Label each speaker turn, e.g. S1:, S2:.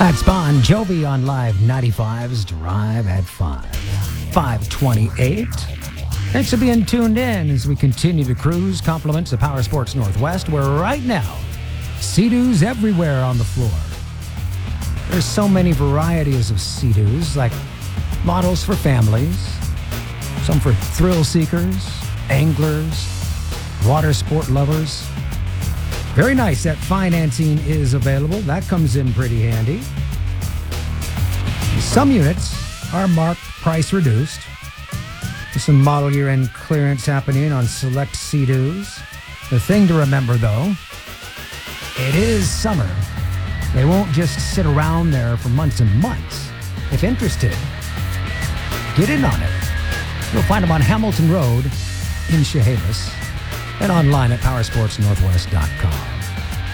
S1: That's Bon Jovi on Live 95's Drive at 5:28. Thanks for being tuned in as we continue to cruise. Compliments of Power Sports Northwest, where right now, Sea-Doos everywhere on the floor. There's so many varieties of Sea-Doos, like models for families, some for thrill seekers, anglers, water sport lovers. Very nice that financing is available. That comes in pretty handy. Some units are marked price reduced. There's some model year end clearance happening on select Sea-Doos. The thing to remember though, it is summer. They won't just sit around there for months and months. If interested, get in on it. You'll find them on Hamilton Road in Chehalis and online at powersportsnorthwest.com.